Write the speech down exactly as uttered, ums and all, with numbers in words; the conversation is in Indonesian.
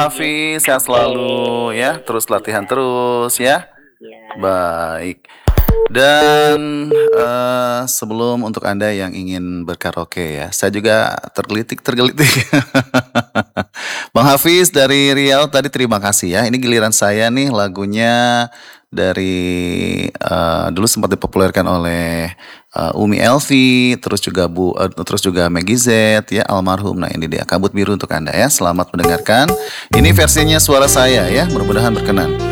Hafiz, sehat selalu ya, terus latihan terus ya. Iya. Baik. Dan, eee, sebelum untuk Anda yang ingin berkaraoke ya, saya juga tergelitik tergelitik. Bang Hafiz dari Riau tadi terima kasih ya, ini giliran saya nih lagunya dari, eee, dulu sempat dipopulerkan oleh, eee, Umi Elvi, terus juga Bu eee, terus juga Meggy Z ya, almarhum. Nah ini dia, Kabut Biru untuk Anda ya, selamat mendengarkan. Ini versinya suara saya ya, mudah-mudahan berkenan.